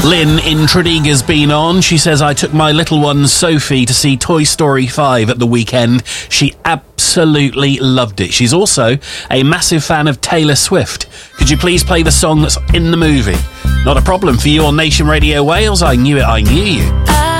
Lynn in Tredegar's been on. She says, I took my little one Sophie to see Toy Story 5 at the weekend. She absolutely loved it. She's also a massive fan of Taylor Swift. Could you please play the song that's in the movie? Not a problem for you on Nation Radio Wales. I knew it, I knew you.